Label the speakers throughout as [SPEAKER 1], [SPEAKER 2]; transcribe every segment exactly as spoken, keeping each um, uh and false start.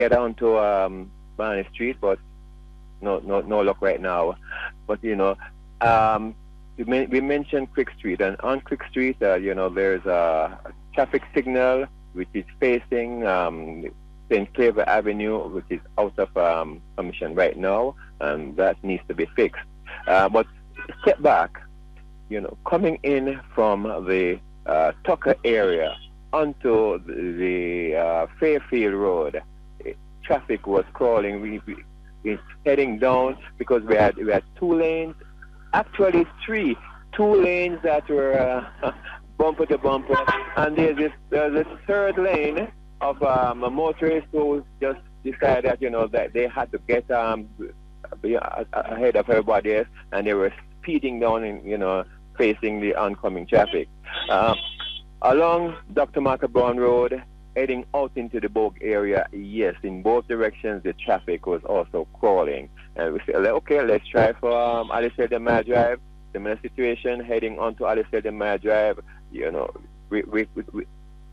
[SPEAKER 1] get onto um, Barney Street, but no, no, no luck right now. But you know, um, we, men- we mentioned Quick Street, and on Quick Street, uh, you know, there's a traffic signal which is facing um, Saint Claver Avenue, which is out of um, commission right now, and that needs to be fixed. Uh, but step back, you know, coming in from the uh, Tucker area onto the, the uh, Fairfield Road, eh, traffic was crawling. We, we it's heading down because we had we had two lanes, actually three, two lanes that were uh, bumper to bumper, and there's this there's this third lane of um, a motorist who just decided that you know that they had to get um be a- a- ahead of everybody else, and they were speeding down in you know facing the oncoming traffic. Um, along Doctor Martha Brown Road, heading out into the Bogue area, yes, in both directions the traffic was also crawling. And we said, okay, let's try for um, Alistair Demar Drive. Similar situation, heading onto Alistair Demar Drive. You know, we we, we, we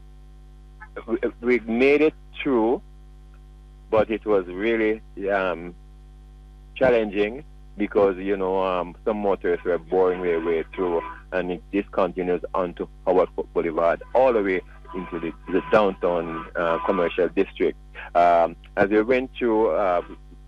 [SPEAKER 1] we we made it through, but it was really um, challenging because you know um, some motorists were boring their way through, and it, this continues onto Howard Foot Boulevard all the way into the, the downtown uh, commercial district. Um, as we went through uh,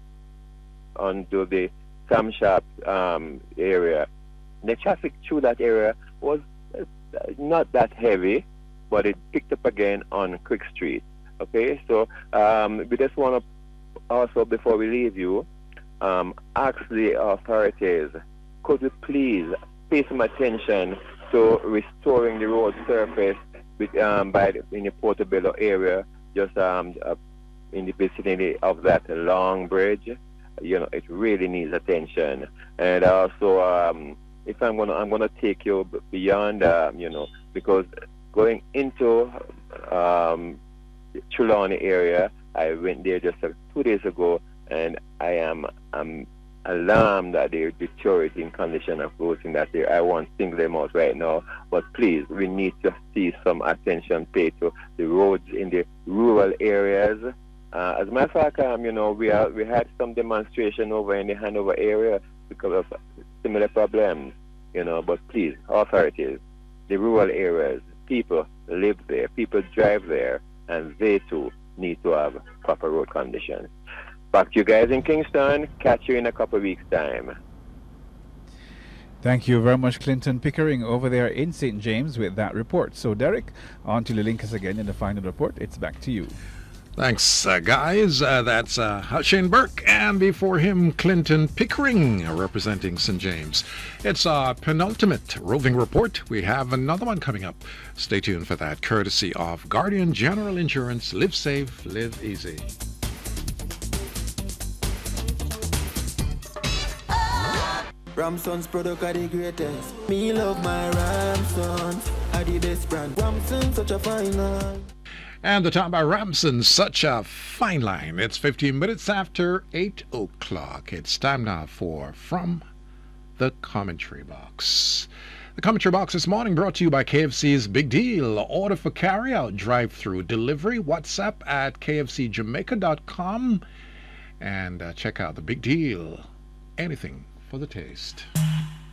[SPEAKER 1] onto the Sam Sharp um, area, the traffic through that area was uh, not that heavy, but it picked up again on Quick Street. Okay, so um, we just want to also, before we leave you, um, ask the authorities, could we please pay some attention to restoring the road surface with, um, by the, in the Portobello area, just um, uh, in the vicinity of that long bridge. You know, it really needs attention. And also, um, if I'm gonna, I'm gonna take you b- beyond, um, you know, because going into um, the Trelawney area, I went there just uh, two days ago, and I am um, alarmed at the deteriorating condition of roads in that area. I won't single them out right now, but please, we need to see some attention paid to the roads in the rural areas. Uh, as a matter of fact, um, you know, we are, we had some demonstration over in the Hanover area because of similar problems, you know, but please, authorities, the rural areas, people live there, people drive there, and they too need to have proper road conditions. Back to you guys in Kingston. Catch you in a couple of weeks' time.
[SPEAKER 2] Thank you very much, Clinton Pickering, over there in Saint James with that report. So, Derek, on to link us again in the final report. It's back to you.
[SPEAKER 3] Thanks, uh, guys. Uh, that's uh, Shane Burke, and before him, Clinton Pickering, uh, representing Saint James. It's our penultimate roving report. We have another one coming up. Stay tuned for that, courtesy of Guardian General Insurance. Live safe, live easy.
[SPEAKER 4] Ramson's product are the greatest. Me love my Ramsons. Are the best brand. Ramson, such a fine line.
[SPEAKER 3] And the time by Ramson, such a fine line. It's fifteen minutes after eight o'clock. It's time now for From the Commentary Box. The Commentary Box this morning brought to you by K F C's Big Deal. Order for carry-out, drive-through, delivery, WhatsApp at k f c jamaica dot com. And uh, check out the Big Deal. Anything for the taste.